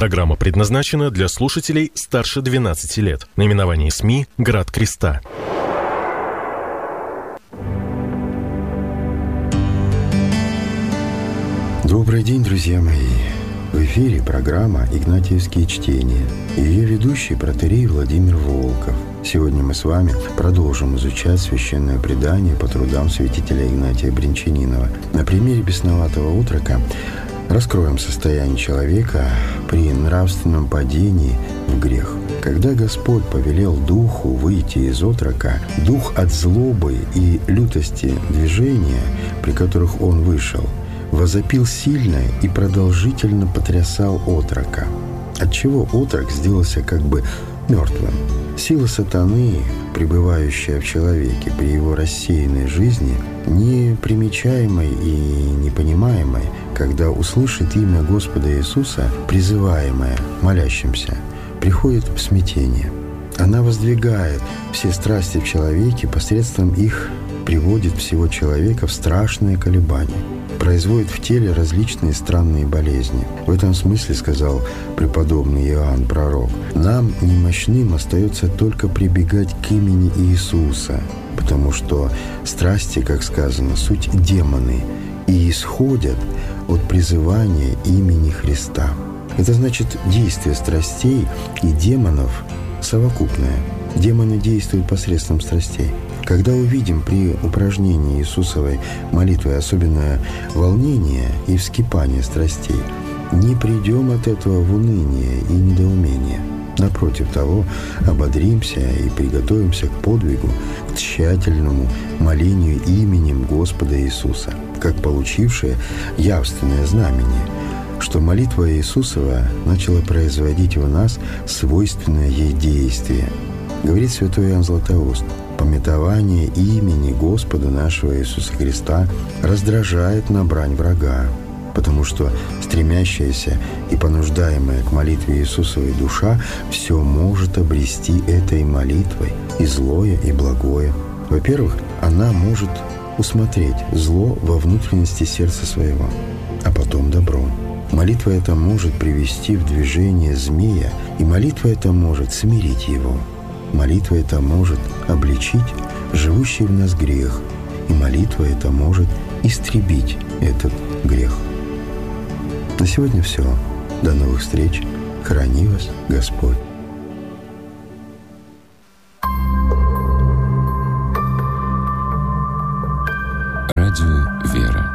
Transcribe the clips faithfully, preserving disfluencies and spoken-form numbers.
Программа предназначена для слушателей старше двенадцати лет. Наименование СМИ «Град Креста». Добрый день, друзья мои! В эфире программа «Игнатьевские чтения» и ее ведущий протоиерей Владимир Волков. Сегодня мы с вами продолжим изучать священное предание по трудам святителя Игнатия Бринчанинова. На примере бесноватого отрока раскроем состояние человека при нравственном падении в грех. Когда Господь повелел духу выйти из отрока, дух от злобы и лютости движения, при которых он вышел, возопил сильно и продолжительно потрясал отрока, отчего отрок сделался как бы мертвым. Сила сатаны, пребывающая в человеке при его рассеянной жизни, непримечаемой и непонимаемой, когда услышит имя Господа Иисуса, призываемое молящимся, приходит в смятение. Она воздвигает все страсти в человеке, посредством их приводит всего человека в страшные колебания, производит в теле различные странные болезни. В этом смысле, сказал преподобный Иоанн Пророк, нам, немощным, остается только прибегать к имени Иисуса, потому что страсти, как сказано, суть демоны, и исходят от призывания имени Христа. Это значит, действие страстей и демонов совокупное. Демоны действуют посредством страстей. Когда увидим при упражнении Иисусовой молитвы особенное волнение и вскипание страстей, не придем от этого в уныние и недоумение. Напротив того, ободримся и приготовимся к подвигу, к тщательному молению именем Господа Иисуса, как получившее явственное знамение, что молитва Иисусова начала производить в нас свойственное ей действие. Говорит святой Иоанн Златоуст: «Памятование имени Господа нашего Иисуса Христа раздражает на брань врага, потому что стремящаяся и понуждаемая к молитве Иисусовой душа все может обрести этой молитвой и злое, и благое. Во-первых, она может усмотреть зло во внутренности сердца своего, а потом добро. Молитва эта может привести в движение змея, и молитва эта может смирить его. Молитва эта может обличить живущий в нас грех, и молитва эта может истребить этот грех». На сегодня все. До новых встреч. Храни вас Господь. Радио «Вера».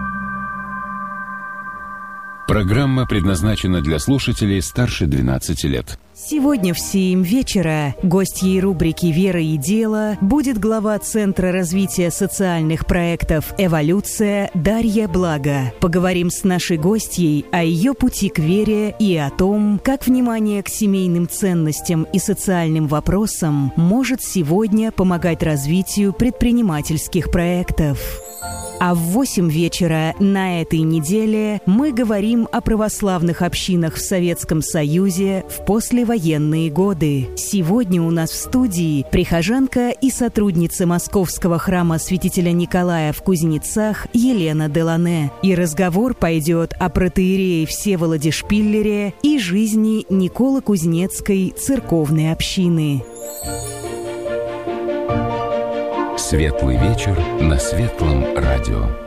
Программа предназначена для слушателей старше двенадцати лет. Сегодня в семь вечера гостьей рубрики «Вера и дело» будет глава Центра развития социальных проектов «Эволюция» Дарья Блага. Поговорим с нашей гостьей о ее пути к вере и о том, как внимание к семейным ценностям и социальным вопросам может сегодня помогать развитию предпринимательских проектов. А в восемь вечера на этой неделе мы говорим о православных общинах в Советском Союзе в послевоенные годы. Сегодня у нас в студии прихожанка и сотрудница Московского храма святителя Николая в Кузнецах Елена Делане. И разговор пойдет о протоиерее Всеволоде Шпиллере и жизни Николо-Кузнецкой церковной общины. Светлый вечер на Светлом радио.